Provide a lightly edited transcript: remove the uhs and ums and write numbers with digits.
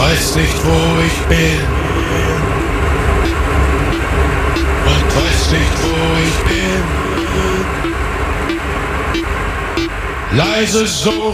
weiß nicht, wo ich bin. Und weiß nicht, wo ich bin. Leise so